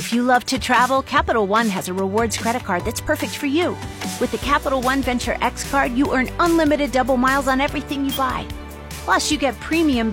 If you love to travel, Capital One has a rewards credit card that's perfect for you. With the Capital One Venture X card, you earn unlimited double miles on everything you buy. Plus, you get premium